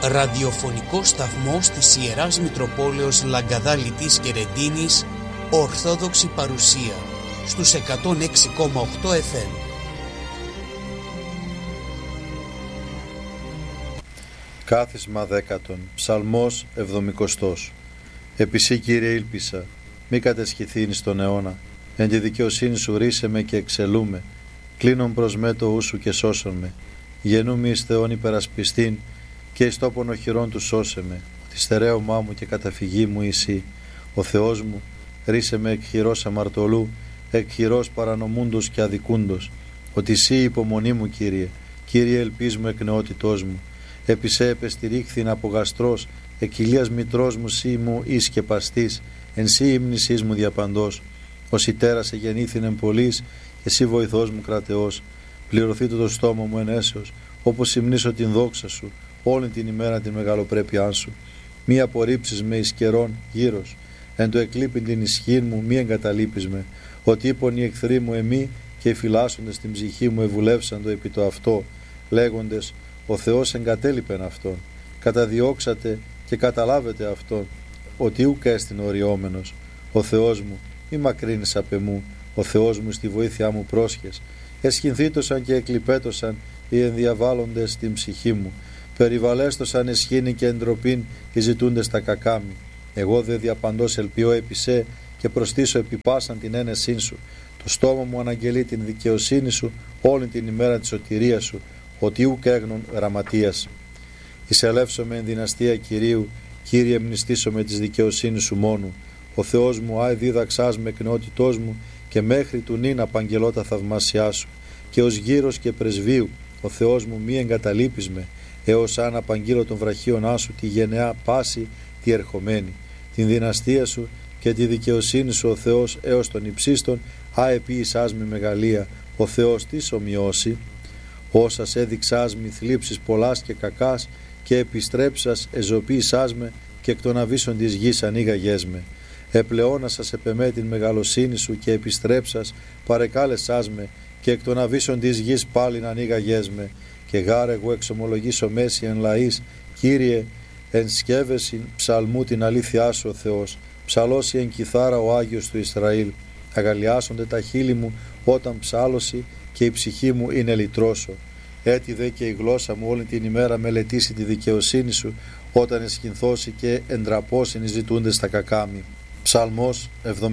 Ραδιοφωνικό σταθμός της Ιεράς Μητροπόλεως Λαγκαδάλητης και Ρεντίνης, Ορθόδοξη παρουσία, στους 106,8 FM. Κάθισμα 10. Ψαλμός 70. Επισύ Κύριε ήλπισα, μη κατεσχηθήνεις στον αιώνα. Εν τη δικαιοσύνη σου ρίσε με και εξελούμε. Κλείνον προς με το ου σου και σώσον με. Γεννούμι εις Θεόν υπερασπιστήν και εις τόπον οχυρών του σώσε με. Τη στερέωμά μου και καταφυγή μου εσύ. Ο Θεός μου ρίσε με εκ χειρός αμαρτωλού, εκ χειρός παρανομούντος και αδικούντος. Ότι εσύ υπομονή μου Κύριε, Κύριε ελπίς μου εκ νεότητός μου. Επισέ επεστηρίχθην από γαστρός, εκ ηλίας μητρός μου σύ μου εις και παστής, εν σύ ύμνησής μου διαπαντός. Ως η τέρας εγεννήθην εν πολλής, και εσύ βοηθός μου κρατεός. Πληρωθήτω το στόμα μου εν έσεως, όπως υμνήσω την δόξα σου, όλη την ημέρα την μεγαλοπρέπειά σου. Μη απορρίψεις με εις καιρών γύρος, εν το εκλείπειν την ισχύ μου μη εγκαταλείπεις με. Ότι είπον οι εχθροί μου εμεί, και οι φυλάσσοντες την ψυχή μου ευουλεύσαν το επί το αυτό, λέγοντες ο Θεός εγκατέλειπεν αυτόν. Καταδιώξατε και καταλάβετε αυτόν, ότι ούκ έστιν οριόμενος. Ο Θεός μου, μη μακρύνεις απ' εμού, ο Θεός μου στη βοήθειά μου πρόσχες. Εσχυνθήτωσαν και εκλιπέτωσαν οι ενδιαβάλλοντες στην ψυχή μου. Περιβαλέστωσαν εσχήνη και εντροπήν και ζητούντες τα κακάμι. Εγώ δε διαπαντός ελπιώ επισέ και προστήσω επιπάσαν την ένεσήν σου. Το στόμα μου αναγγελεί την δικαιοσύνη σου όλη την ημέρα της σωτηρίας σου, ότι ούκ έγνων γραμματείας. Εισελεύσομαι εν δυναστεία Κυρίου, Κύριε μνηστήσομαι της δικαιοσύνης σου μόνου. Ο Θεός μου άι δίδαξάς με εκ νεότητός μου, και μέχρι του νυν απαγγελώ τα θαυμάσιά σου. Και ως γύρος και πρεσβείου, ο Θεός μου μη εγκαταλείπεις με, έως αν απαγγείλω των βραχίωνά σου τη γενεά πάση τη ερχομένη. Την δυναστεία σου και τη δικαιοσύνη σου ο Θεός έως των υψίστων, αεπίησάς με μεγαλεία, ο Θεός της ομοιώσει. Όσας έδειξάς μη θλίψεις πολλάς και κακάς, και επιστρέψας εζωποίησάς με, και εκ των αβύσσων της γης ανοίγαγές με. Επλεώνασας επεμέ την μεγαλοσύνη σου, και επιστρέψας παρεκάλεσάς με, και εκ των αβύσσων της γης πάλιν ανοίγαγές με. Και γάρε εγώ εξομολογήσω μέση εν λαής, Κύριε εν σκεύεσιν ψαλμού την αλήθειά σου ο Θεός. Ψαλώσει εν κιθάρα ο Άγιος του Ισραήλ. Αγαλιάσονται τα χείλη μου όταν ψάλωση, και η ψυχή μου είναι λυτρώσω. Έτσι δε και η γλώσσα μου όλη την ημέρα μελετήσει τη δικαιοσύνη σου, όταν εσχυνθώσει και εντραπώσιν οι ζητούντες τα κακάμι. Ψαλμός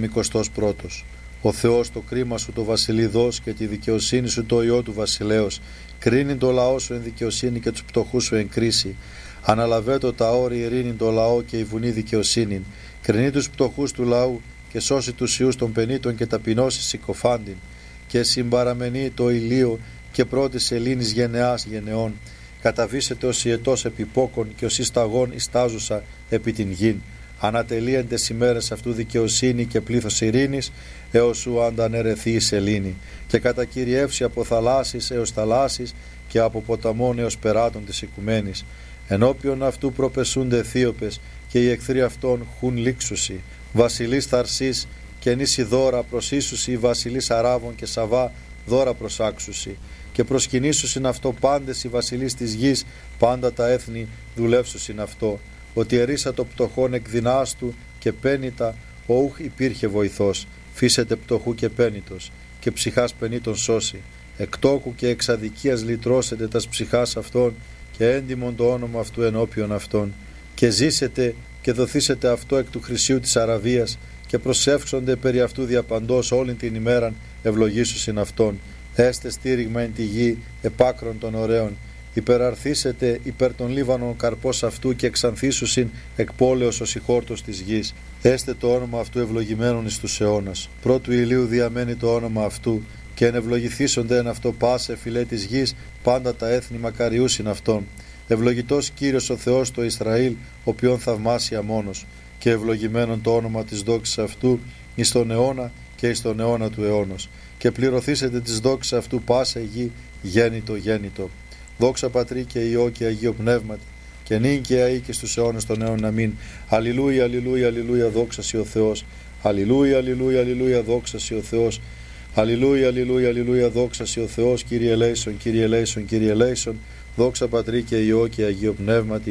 71. Ο Θεός το κρίμα σου το βασιλειδός, και τη δικαιοσύνη σου το ιό του βασιλέως. Κρίνει το λαό σου εν δικαιοσύνη, και τους πτωχούς σου εν κρίση. Αναλαβέτω τα όρη ειρήνη το λαό, και η βουνή δικαιοσύνην. Κρινεί τους πτωχούς του λαού, και σώσει τους ιούς των πενήτων, και ταπεινώσει συκοφάντην. Και συμπαραμενεί το ηλίο, και πρώτης σελήνης γενεάς γενεών. Καταβήσετε ως ιετός επιπόκον, και ως ισταγών ιστάζουσα επί την γην. Ανατελείεντες ημέρες αυτού δικαιοσύνη και πλήθος ειρήνης, έως σου αντανερεθεί η σελήνη. Και κατακυριεύσει από θαλάσσης έως θαλάσσης, και από ποταμών έως περάτων της οικουμένης. Ενώπιον αυτού προπεσούνται Αιθίωπες, και οι εχθροί αυτών χουν λήξουσι. Βασιλείς Θαρσής και νήσι δώρα προσίσουσι, βασιλείς Αράβων και Σαβά δώρα προσάξουσι. Και προσκυνήσουσιν αυτό πάντες οι βασιλείς της γης, πάντα τα έθνη δουλεύσουσιν αυτό. Ότι ερίσα το πτωχόν εκ δεινάς του, και πένητα οούχ υπήρχε βοηθός. Φύσετε πτωχού και πένητος, και ψυχάς πενήτων σώσει. Εκ τόκου και εξ αδικίας λυτρώσετε τας ψυχάς αυτών, και έντιμον το όνομα αυτού ενώπιον αυτών. Και ζήσετε και δοθήσετε αυτό εκ του χρυσίου της Αραβίας, και προσεύξονται περί αυτού διαπαντός όλην την ημέραν ευλογήσουσιν αυτόν. Έστε στήριγμα εν τη γη επάκρον των ωραίων. Υπεραρθήσετε υπέρ των Λίβανων καρπός αυτού, και εξανθήσουσιν εκ πόλεως ως η χόρτος της γης. Έστε το όνομα αυτού ευλογημένον εις τους αιώνας. Πρώτου ηλίου διαμένει το όνομα αυτού, και εν ευλογηθήσονται εν αυτό πάσε φυλέ της γης, πάντα τα έθνη μακαριούσιν αυτόν. Ευλογητός Κύριος ο Θεός το Ισραήλ, οποίον θαυμάσια μόνος. Και ευλογημένον το όνομα της δόξης αυτού εις τον αιώνα και εις τον αιώνα του αιώνος. Και πληρωθήσετε της δόξης αυτού πάσα γη γέννητο γέννητο. Δόξα Πατρί και Υιό και Αγίο Πνεύματι, και νυν και αεί και στους αιώνες των αιώνων. Αμήν. Αλληλούια, αλληλούια, αλληλούια, δόξα σοι ο Θεός. Αλληλούια, αλληλούια, αλληλούια, δόξα σοι ο Θεός. Αλληλούια, αλληλούια, αλληλούια, δόξα σοι ο Θεός. Κύριε ελέησον, Κύριε ελέησον, Κύριε ελέησον. Δόξα Πατρί και Υιό και Αγίο Πνεύματι,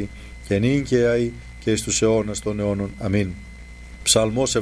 και νυν και αεί και εις τους αιώνας των αιώνων. Αμήν. Ψαλμός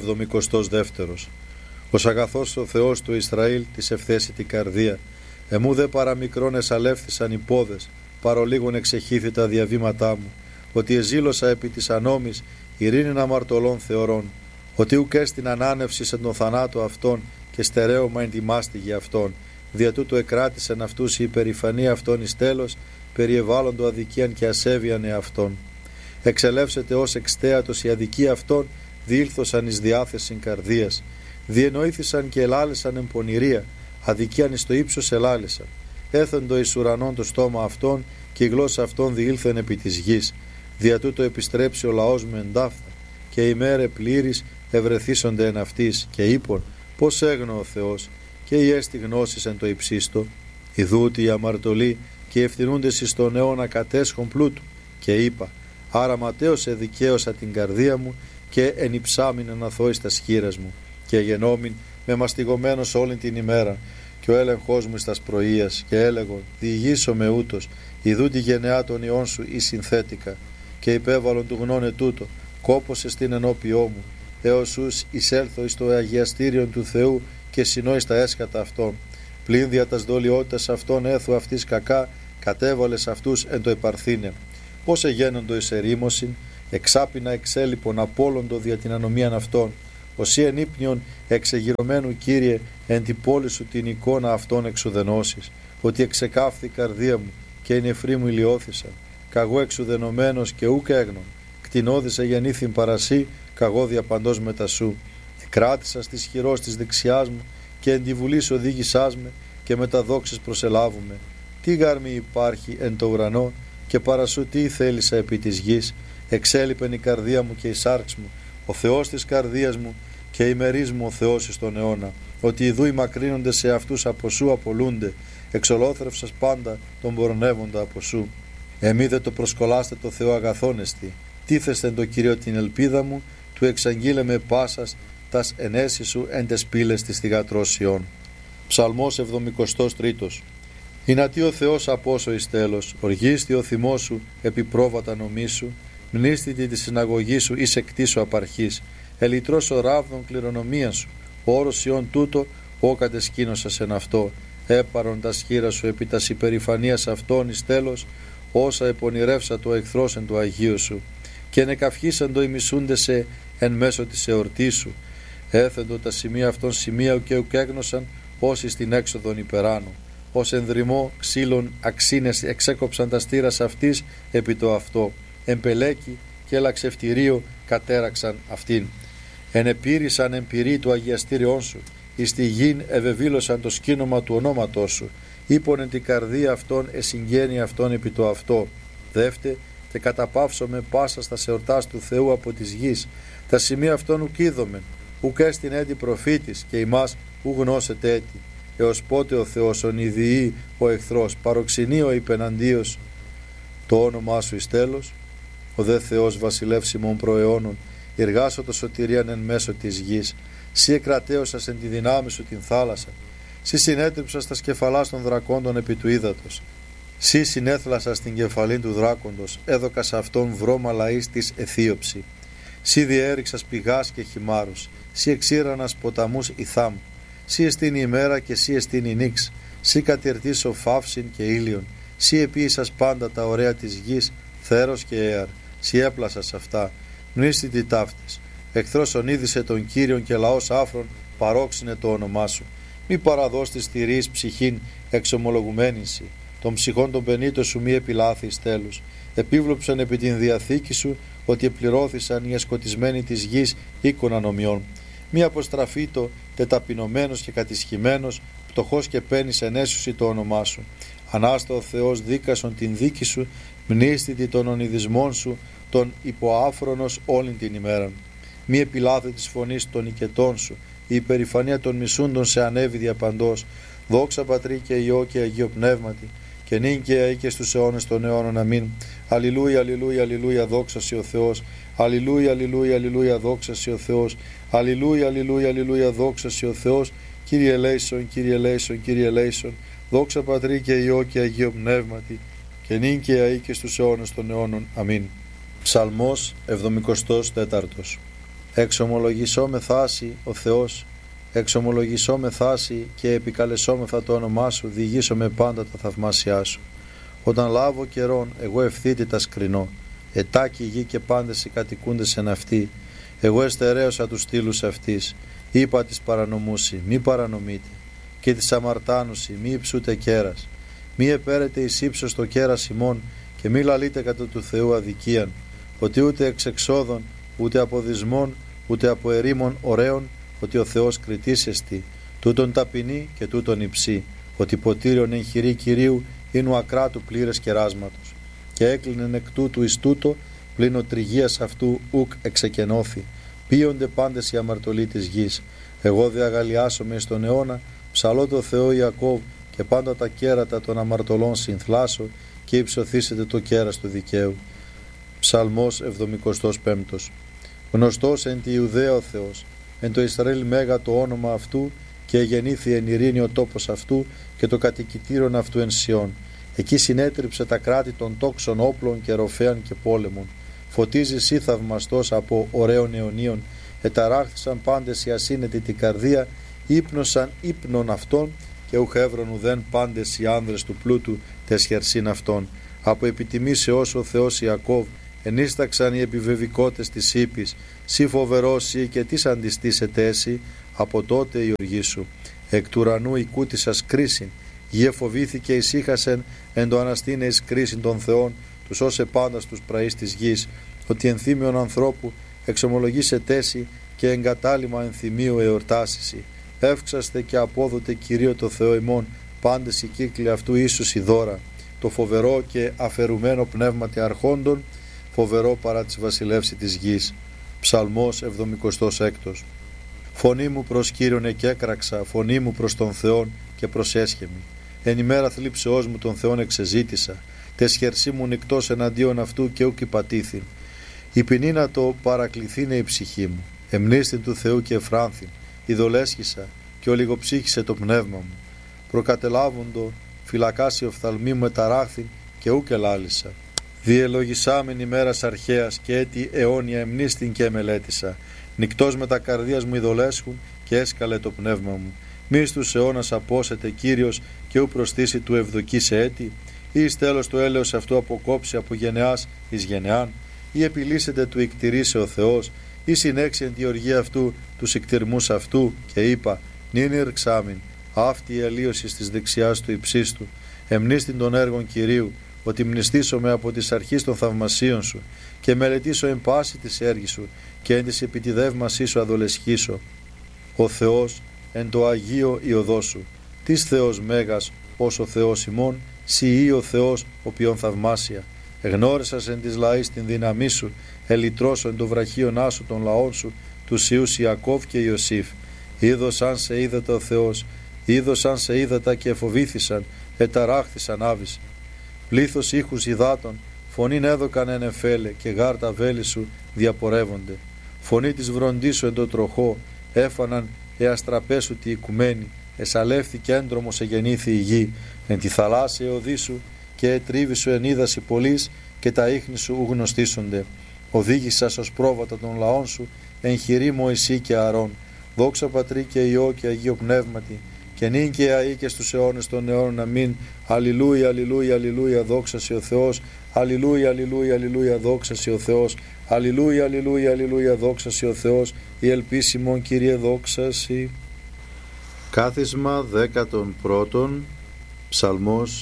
72. Ως αγαθός ο Θεός του Ισραήλ της ευθέσει την καρδία. Εμού δε παραμικρόν εσαλεύθησαν οι πόδες, παρολίγων εξεχήθη τα διαβήματά μου. Ότι εζήλωσα επί της ανόμης ειρήνην αμαρτωλών θεωρών. Ότι ουκ έστιν ανάνευση εν τον θανάτο αυτών και στερέωμα εν τη μάστιγη αυτών. Δια τούτου εκράτησεν αυτούς η υπερηφανία αυτών εις τέλος, περιεβάλλοντο αδικίαν και ασέβειαν εαυτών. Εξελεύσετε ως εξτέατος η αδικία αυτών, διήλθωσαν εις διάθεσιν καρδίας. Διενοήθησαν και ελάλησαν εν πονηρία, αδικίαν εις το ύψος ελάλησαν. Έθεντο εις ουρανών το στόμα αυτών, και η γλώσσα αυτών διήλθεν επί της γης. Δια τούτο επιστρέψει ο λαός μου εντάφθα, και η μέρε πλήρης ευρεθήσονται εν αυτής, και είπον, πώς έγνω ο Θεός, και η έστη γνώσης εν το υψίστο. Ιδούτη οι αμαρτωλοί και ευθυνούντες εις τον αιώνα κατέσχον πλούτου. Και είπα, άρα ματέως εδικαίωσα την καρδία μου, και ενυψάμιν αναθώ εις τα σχήρας μου. Και γενόμην με μαστιγωμένος όλη την ημέρα, και ο έλεγχός μου εις τας πρωίας, και έλεγον, διηγήσω με ούτως, ιδού τη γενεά των ιών σου ή συνθέτικα, και υπέβαλον του γνώνε τούτο, κόπωσε στην ενώπιό μου, έως ους εισέλθω εις το αγιαστήριον του Θεού, και συνώ εις τα έσκατα αυτών. Πλην δια τας δολιότητας αυτών έθου αυτής κακά, κατέβαλες αυτούς εν το επαρθήνε. Πώς εγένοντο εις ερήμωσιν, εξάπινα εξέλιπον απόλοντο δια την ανομίαν αυτών. Οσί εν ύπνιον εξεγυρωμένου Κύριε, εν την πόλη σου την εικόνα αυτών εξουδενώσεις. Ότι εξεκάφθη η καρδία μου, και οι νεφροί μου ηλιώθησαν. Καγώ εξουδενωμένος και ούκ έγνων. Κτηνώδησε γεννήθην παρασύ, καγώ διαπαντός μετά σου. Εκράτησα στις χειρός της δεξιάς μου, και εν τη βουλής οδήγησάς με, και με τα δόξες προσελάβουμε. Τι γάρμη υπάρχει εν το ουρανό, και παρασού τι θέλησα επί της γης. Εξέλιπεν η καρδία μου και η σάρξ μου, ο Θεός της καρδίας μου, και ημερείς μου ο Θεός εις τον αιώνα. Ότι ιδού οι μακρύνονται σε αυτούς από σου απολούνται, εξολόθρευσας πάντα τον πορνεύοντα από σου. Εμεί δε το προσκολάστε το Θεό αγαθόνεστη. Τίθεστε το Κύριο την ελπίδα μου, του εξαγγείλε με πάσας τας ενέσεις σου εν τες πύλες της θυγατρώσιών. Ψαλμός 73. Ηνατί ο Θεός απόσο εις τέλος, οργίστη ο θυμός σου επί πρόβατα νομίσου, μνήστητη τη συναγωγή σου εις εκτίσου απαρχής, ελιτρός ο ράβδον κληρονομία σου, όρος ιών τούτο, ό κατεσκήνωσας εν αυτό, έπαρον τα σχήρα σου επί τας υπερηφανίας αυτών εις τέλος, όσα επονηρεύσα το εχθρός εν το Αγίου σου, και νεκαυχήσαν το ημισούντεσαι εν μέσω της εορτής σου, έθεντο τα σημεία αυτών σημεία και ουκέγνωσαν όσοι στην έξοδον υπεράνω, ως ενδρυμό ξύλων αξίνες εξέκοψαν τα στήρας αυτής επί το αυτό, εμπελέκι και ελαξευτηρίο κατέραξαν αυτήν. Ενεπήρησαν εμπειρή του αγιαστήριών σου, εις τη γην ευεβήλωσαν το σκήνομα του ονόματός σου, είπον εν την καρδία αυτών εσυγγένει αυτών επί το αυτό. Δεύτε και καταπαύσομαι πάσα στα εορτάς του Θεού από της γης, τα σημεία αυτών ουκ είδομεν, ουκ έστιν έτη προφήτης και ημάς ου γνώσετε έτη. Έως πότε ο Θεός ονειδιεί ο εχθρός, παροξενεί ο υπεναντίος το όνομά σου εις τέλος. Ο δε Θεός βασιλεύς ημών προαιώνων, εργάσω το σωτηρίαν εν μέσω της γης. Σύ εκρατέωσας εν τη δυνάμει σου την θάλασσα. Σύ συνέτριψας τα σκεφαλάς των δρακόντων επί του ύδατος. Σύ συνέθλασας την κεφαλήν του δράκοντος, έδωκας αυτόν βρώμα λαής της αιθίωψη. Σύ διέριξας πηγάς και χυμάρους, σύ εξήρανας ποταμούς ηθάμ. Σύ εστίν η ημέρα και σύ εστίν η νύξ, σύ κατηρτήσω φαύσιν και ήλιον. Σύ επίησας πάντα τα ωραία της γης, θέρος και έαρ. Σύ έπλασας αυτά, μνήστητη ταύτης. Εχθρός ονείδησε τον Κύριον και λαός άφρον παρόξυνε το όνομά σου. Μη παραδώσεις θηρείς ψυχήν εξομολογουμένην σοι. Των ψυχών των πενήτων σου μη επιλάθεις τέλους. Επίβλοψαν επί την διαθήκη σου ότι επληρώθησαν οι ασκοτισμένοι της γης οίκων ανομιών. Μη αποστραφήτω τεταπεινωμένος και κατησχημένος, πτωχός και παίρνεις ενέσουσι το όνομά σου. Ανάστα ο Θεός δίκασον την δίκη σου, μνήστητη των ονειδισμών σου, τον υποάφρονος όλην την ημέραν. Μη επιλάθη της φωνής των οικετών σου, η υπερηφανία των μισούντων σε ανέβη διαπαντός. Δόξα Πατρί και Υιό και Αγίο Πνεύματι, και νυν και αεί και στους αιώνες των αιώνων. Αμήν. Αλληλούια, αλληλούια, αλληλούια, δόξα σοι ο Θεός. Αλληλούια, αλληλούια, αλληλούια, δόξα σοι ο Θεός. Αλληλούια, αλληλούια, αλληλούια, δόξα σοι ο Θεός. Κύριε ελέησον, Κύριε ελέησον, Κύριε ελέησον. Δόξα Πατρί και Υιό και Αγίο Πνεύματι, και νυν και αεί και στους αιώνες των αιώνων. Αμήν. Ψαλμός 74. Εξομολογησό θάση ο Θεός, εξομολογησό θάση και επικαλεσόμεθα το όνομά σου, διηγήσω με πάντα τα θαυμάσια σου. Όταν λάβω καιρόν, εγώ ευθύτητα σκρινώ, ετάκι γη και πάντες οι κατοικούντες εν αυτή. Εγώ εστερέωσα τους στήλους αυτής, είπα της παρανομούσι, μη παρανομείτε, και της αμαρτάνουσι, μη υψούτε κέρας. Μη επέρετε εις ύψος το κέρας ημών, και μη λαλείτε κατά του Θεού αδικίαν, ότι ούτε εξ εξόδων, ούτε από δυσμών, ούτε από ερήμων ωραίων, ότι ο Θεός κριτής εστι, τούτον ταπεινή και τούτον υψή, ότι ποτήριον εν χειρή Κυρίου είναι ο ακράτου πλήρες κεράσματος. Και έκλεινεν εκ τούτου εις τούτο, πλην ο τριγείας αυτού ουκ εξεκενώθη. Πίονται πάντες οι αμαρτωλοί της γης. Εγώ δε αγαλιάσομαι εις τον αιώνα, ψαλώ το Θεό Ιακώβ, και πάντα τα κέρατα των αμαρτωλών συνθλάσω, και υψωθήσετε το κέρας του δικαίου. Ψαλμός 75. Γνωστός εν τη Ιουδαία ο Θεός, εν το Ισραήλ μέγα το όνομα αυτού, και γεννήθη εν ειρήνη ο τόπος αυτού, και το κατοικητήρον αυτού εν Σιών. Εκεί συνέτριψε τα κράτη των τόξων όπλων και ροφέαν και πόλεμων. Φωτίζει εσύ θαυμαστός από ωραίων αιωνίων, εταράχθησαν πάντες οι ασύνετοι την καρδία, ύπνωσαν ύπνων αυτών, και ουχεύρον ουδέν πάντες οι άνδρες του πλούτου τες χερσίν αυτών. Από επιτιμήσεώς ο Θεός Ιακώβ, ενίσταξαν οι επιβεβικότες της ύπης, σύ φοβερός ή και τις αντιστήσετε έσυ, από τότε η οργή σου. Εκ του ουρανού οικούτησας κρίσιν, γη εφοβήθηκε ησύχασεν, εν το αναστήνε εις κρίσιν των Θεών, τους όσε πάντα στους πραείς της γης, ότι ενθύμιον ανθρώπου εξομολογήσε τέση, και εγκατάλημα ενθυμίου εορτάσισι. Εύξαστε και απόδοτε Κυρίω το Θεό ημών, πάντες οι κύκλοι αυτού ίσους η δώρα. Το φοβερό και αφαιρουμένο πνεύματι αρχόντων, φοβερό παρά της βασιλεύση της γης. Ψαλμός 76. Φωνή μου προς Κύριον εκέκραξα, φωνή μου προς τον Θεόν και προσέσχεμη. Εν ημέρα θλίψεώς μου τον Θεόν εξεζήτησα, τες χερσί μου νυκτός εναντίον αυτού και ούκ υπατήθην. Η ποινή να το παρακληθήνε η ψυχή μου, εμνίστην του Θεού και εφράνθην, ειδολέσχησα και ολιγοψύχησε το πνεύμα μου. Προκατελάβοντο φυλακάσει οφθαλμή μου εταράχθην και ούκ ελάλησα. Διελογισάμεν ημέρας αρχαίας και έτη αιώνια εμνίστην και εμελέτησα. Νυκτός με τα καρδίας μου ειδολέσχουν και έσκαλε το πνεύμα μου. Μη στους αιώνας απόσετε Κύριος και ου προστήσει του ευδοκής έτη, ή εις τέλος το έλεος αυτού αποκόψει από γενεάς εις γενεάν, ή επιλύσετε του εκτηρήσε ο Θεός, ή συνέξει εν τη οργή αυτού τους εκτιρμούς αυτού, και είπα, νυν ηρξάμιν, αυτή η αλλίωση της δεξιάς του υψίστου, εμνίστην των έργων Κυρίου, ότι μνηστήσομαι από της αρχής των θαυμασίων σου, και μελετήσω εν πάση της έργη σου, και εν της επιτιδεύμασή σου αδολεσχήσω. Ο Θεός εν το Αγίο η οδό σου, της Θεός μέγας ως ο Θεός ημών, σοι ή ο Θεός οποίον θαυμάσια. Εγνώρισας εν της λαής την δύναμή σου, ελυτρώσω εν το βραχίον άσου των λαών σου, τους Ιούς Ιακώβ και Ιωσήφ. Είδωσαν σε είδατα ο Θεός, είδωσαν σε είδατα και εφοβήθησαν, εταράχθησαν άβηση. Πλήθος ήχους υδάτων, φωνήν έδωκαν εν εφέλε, και γάρτα βέλη σου διαπορεύονται. Φωνή της βροντής σου εν το τροχό, έφαναν εαστραπέσου τη οικουμένη, εσαλεύθηκε έντρομος εγεννήθη η γη, εν τη θαλάσσια οδή σου, και ετρίβη σου εν είδαση πολλής, και τα ίχνη σου ου γνωστήσονται. Οδήγησας ως πρόβατα των λαών σου, εν χειρή Μωυσή και Αρών. Δόξα Πατρί και Υιό και Αγίο Πνεύματι, και νυν και αεί και στους αιώνες των αιώνων. Αμήν. Αλληλούια, αλληλούια, αλληλούια, δόξα σε ο Θεός. Αλληλούια, αλληλούια, αλληλούια, δόξα σε ο Θεός. Αλληλούια, αλληλούια, αλληλούια, δόξα σε ο Θεός. Η ελπίσιμον Κύριε δόξα σε. Κάθισμα 11. Ψαλμός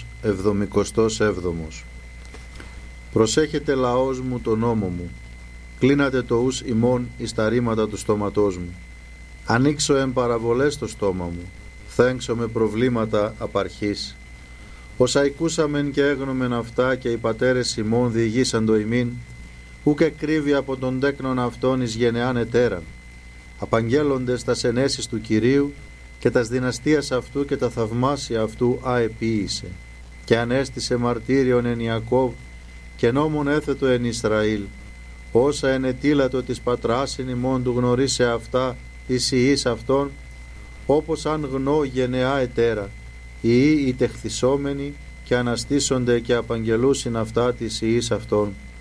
77. Προσέχετε λαός μου τον νόμο μου, κλείνατε το ους ημών εις τα ρήματα του στόματός μου. Ανοίξω εν παραβολές το στόμα μου, θέξω με προβλήματα απαρχής. Όσα ακούσαμεν και έγνομεν αυτά, και οι πατέρες ημών διηγήσαν το ημίν, ούκ εκκρύβει από τον τέκνον αυτόν εις γενεάν ετέραν. Απαγγέλλοντες τας ενέσεις του Κυρίου, και τας δυναστείας αυτού και τα θαυμάσια αυτού αεποίησε. Και ανέστησε μαρτύριον εν Ιακώβ, και νόμον έθετο εν Ισραήλ. Όσα ενετήλατο της πατράσιν ημών του γνωρίσε αυτά εις ιείς αυτών, όπως αν γνώ γενεά ετέρα, οι τεχθισόμενοι, και αναστήσονται και απαγγελούσιν αυτά της ιείς αυτών.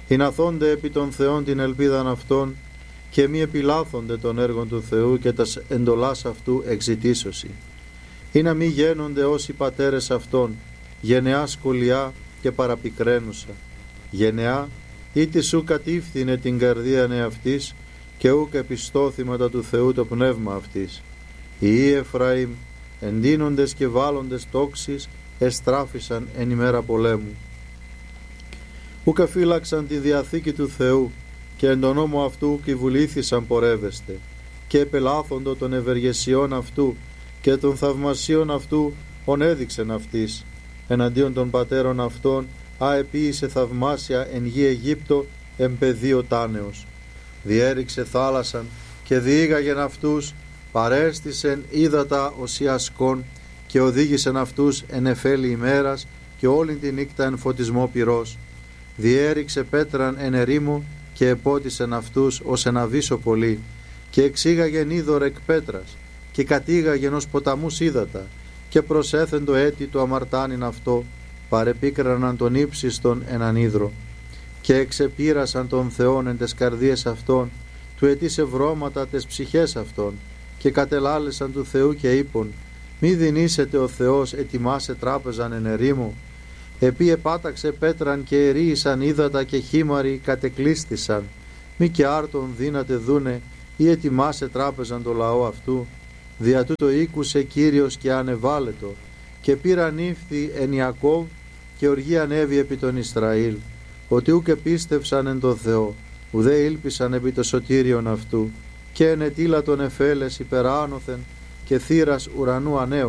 Ηναθώνται επί των Θεών την ελπίδαν αυτών και μη επιλάθονται των έργων του Θεού και τας εντολάς αυτού εξητήσωση. Ή να μη γένονται όσοι πατέρες αυτών, γενεά σκολιά και παραπικραίνουσα. Γενεά είτε σου κατήφθηνε την καρδία εαυτής και ούκ επιστώθηματα του Θεού το πνεύμα αυτής. Οι Εφραήμ εντείνοντες και βάλλοντες τόξεις εστράφησαν εν ημέρα πολέμου. Ούκα φύλαξαν τη διαθήκη του Θεού και εν τον νόμο αυτού κυβουλήθησαν πορεύεστε και επελάθοντο των ευεργεσιών αυτού και των θαυμασίων αυτού ον έδειξεν αυτής εναντίον των πατέρων αυτών αεποίησε θαυμάσια εν γη Αιγύπτο εν πεδίο τάνεως. Διέριξε θάλασσαν και διήγαγεν αυτούς, παρέστησεν ύδατα οσιασκών και οδήγησεν αυτούς εν εφέλη ημέρας και όλη τη νύκτα εν φωτισμό πυρός. Διέριξε πέτραν εν ερήμο και επότισεν αυτούς ως ένα βύσο πολύ και εξήγαγεν είδωρ εκ πέτρας και κατήγαγεν ως ποταμούς ύδατα και προσέθεν το έτη του αμαρτάνιν αυτό, παρεπίκραναν τον ύψιστον έναν ύδρο και εξεπήρασαν τον Θεόν εν τες καρδίες αυτών, του ετήσε βρώματα τες ψυχές αυτών και κατελάλεσαν του Θεού και είπον, μη δινήσετε ο Θεός ετοιμάσε τράπεζαν εν ερήμο, επί επάταξε πέτραν και ερίησαν ύδατα και χήμαροι κατεκλείστησαν, μη και άρτον δύνατε δούνε ή ετοιμάσε τράπεζαν το λαό αυτού, δια τούτο ήκουσε Κύριος και ανεβάλετο και πήραν ύφθη εν Ιακώβ και οργή ανέβη επί τον Ισραήλ, ότι ούκ επίστευσαν εν τον Θεό, ουδέ ήλπισαν επί το σωτήριον αυτού, και εν ετήλα τον εφέλες υπεράνωθεν και θύρας ουρανού ανέω.